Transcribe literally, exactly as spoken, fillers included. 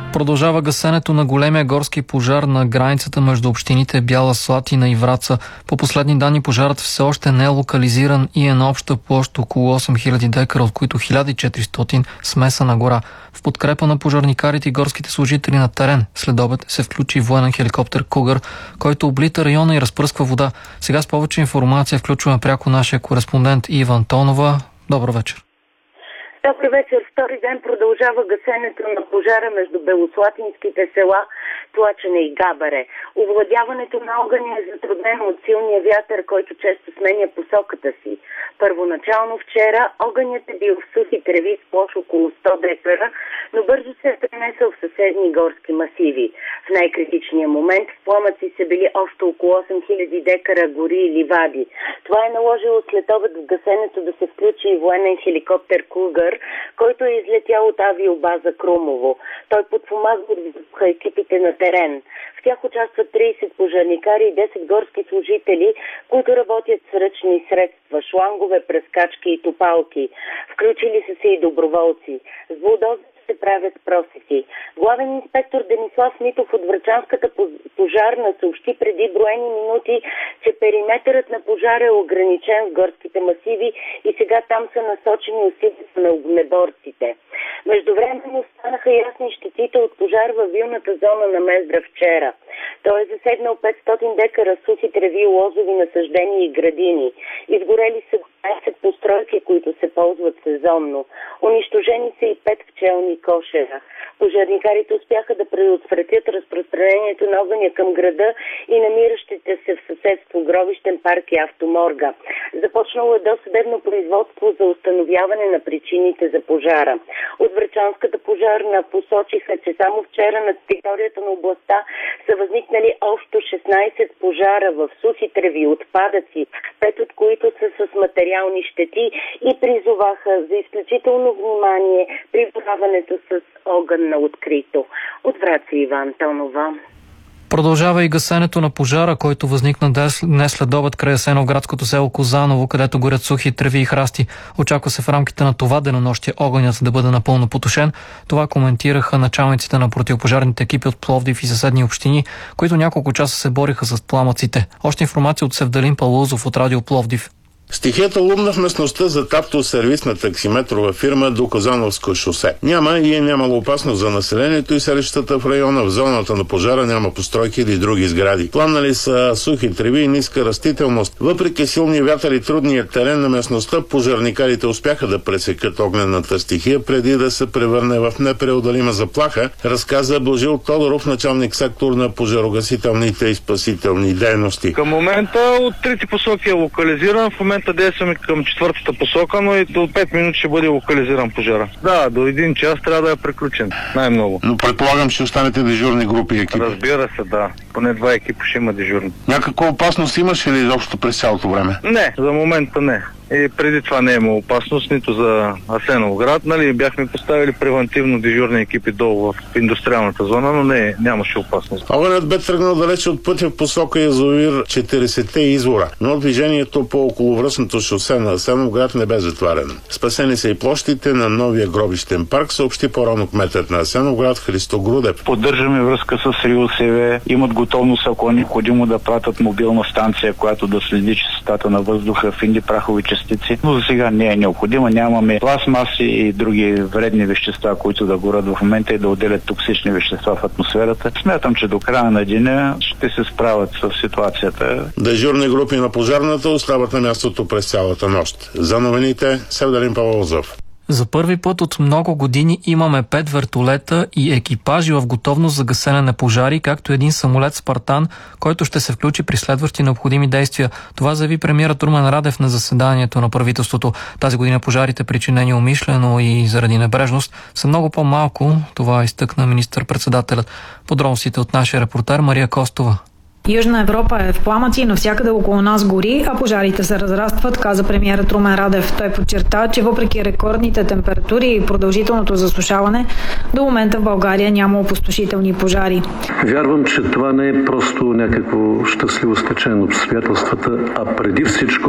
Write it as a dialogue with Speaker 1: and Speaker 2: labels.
Speaker 1: Продължава гасенето на големия горски пожар на границата между общините Бяла Слатина и Враца. По последни данни пожарът все още не е локализиран и е на обща площ около осем хиляди декара, от които хиляда и четиристотин смесена гора. В подкрепа на пожарникарите и горските служители на терен след обед се включи военен хеликоптер Кугър, който облита района и разпръсква вода. Сега с повече информация включваме пряко нашия кореспондент Ива Антонова. Добър вечер.
Speaker 2: Добър вечер. Втори ден продължава гасенето на пожара между белослатинските села Тлачене и Габаре. Овладяването на огъня е затруднено от силния вятър, който често сменя посоката си. Първоначално вчера огънят е бил в сухи треви с площ около сто декара, но бързо се е пренесъл в съседни горски масиви. В най-критичния момент в пламъци са били още около осем хиляди декара гори и ливади. Това е наложило след обед в гасенето да се включи и военен хеликоптер Кугър, който е излетял от авиобаза Крумово. Той подпомага от екипите на терен. В тях участват трийсет пожарникари и десет горски служители, които работят с ръчни средства, шлангове, пръскачки и топалки. Включили са се и доброволци. С булдозер се правят просеки. Главен инспектор Денислав Митов от Врачанската пожарна съобщи преди броени минути, че периметърът на пожара е ограничен в горските масиви и сега там са насочени усилията на огнеборците. Междувременно станаха ясни щетите от пожар във вилната зона на Мездра вчера. Той е заседнал петстотин декара сухи треви, лозови насъждения и градини. Изгорели са двайсет постройки, които се ползват сезонно. Унищожени са и пет пчелни кошера. Пожарникарите успяха да предотвратят разпространението на огъня към града и намиращите се в съседство гробищен парк и автоморга. Започнало е досъдебно производство за установяване на причините за пожара. От Врачанската пожарна посочиха, че само вчера на територията на областта са възникнали общо шестнайсет пожара в сухи треви, отпадъци, пет от които са с материални щети, и призоваха за изключително внимание при бораването с огън на открито. От Враца Ива Антонова.
Speaker 1: Продължава и гасенето на пожара, който възникна днес след обед край Асеновградското село Козаново, където горят сухи треви и храсти. Очаква се в рамките на това денонощие огънят да бъде напълно потушен. Това коментираха началниците на противопожарните екипи от Пловдив и съседни общини, които няколко часа се бориха с пламъците. Още информация от Севдалин Палузов от Радио Пловдив.
Speaker 3: Стихията лумна в местността за таптосервисна таксиметрова фирма до Козановско шосе. Няма и е нямало опасност за населението и селищата в района. В зоната на пожара няма постройки или други сгради. Пламнали са сухи треви и ниска растителност. Въпреки силния вятър и трудния терен на местността, пожарникарите успяха да пресекат огнената стихия преди да се превърне в непреодолима заплаха, разказа Блажил Тодоров, началник сектор на пожарогасителните и спасителни дейности.
Speaker 4: Към момента от трите посоки е локализиран. В момента действаме към четвъртата посока, но и до пет минути ще бъде локализиран пожара. Да, до един час трябва да е приключен. Най-много.
Speaker 3: Но предполагам, ще останете дежурни групи и екипи.
Speaker 4: Разбира се, да. Поне два екипа ще има дежурни.
Speaker 3: Някаква опасност имаше ли изобщо през цялото време?
Speaker 4: Не, за момента не. И преди това не е имало опасност нито за Асеновград. Нали, бяхме поставили превентивно дежурни екипи долу в индустриалната зона, но не, нямаше опасност.
Speaker 3: Огънят бе тръгнал далече от пътя в посока язовир четирийсетте извора, но движението по околовръстното шосе на Асеновград не бе затварено. Спасени са и площите на новия гробищен парк, съобщи по-рано кметът на Асеновград Христо Грудев.
Speaker 5: Поддържаме връзка с РИОСВ, имат готовност, ако е необходимо, да пратят мобилна станция, която да следи чистотата на въздуха, финди прахови частици, но за сега не е необходимо. Нямаме пластмаси и други вредни вещества, които да горят в момента и да отделят токсични вещества в атмосферата. Смятам, че до края на деня ще се справят с ситуацията.
Speaker 3: Дежурни групи на пожарната остават на мястото през цялата нощ. За новините, Севдалин Павлозов.
Speaker 1: За първи път от много години имаме пет вертолета и екипажи в готовност за гасене на пожари, както един самолет Спартан, който ще се включи при следващи необходими действия. Това заяви премиерът Румен Радев на заседанието на правителството. Тази година пожарите, причинени умишлено и заради небрежност, са много по-малко. Това изтъкна министър-председателят. Подробностите от нашия репортер Мария Костова.
Speaker 6: Южна Европа е в пламъци, навсякъде около нас гори, а пожарите се разрастват, каза премиерът Румен Радев. Той подчерта, че въпреки рекордните температури и продължителното засушаване, до момента в България няма опустошителни пожари.
Speaker 7: Вярвам, че това не е просто някакво щастливо стечение на обстоятелствата, а преди всичко